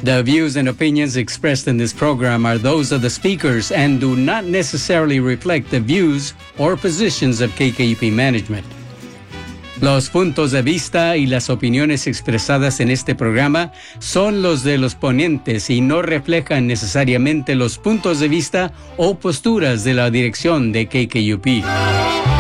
The views and opinions expressed in this program are those of the speakers and do not necessarily reflect the views or positions of KKUP management. Los puntos de vista y las opiniones expresadas en este programa son los de los ponentes y no reflejan necesariamente los puntos de vista o posturas de la dirección de KKUP.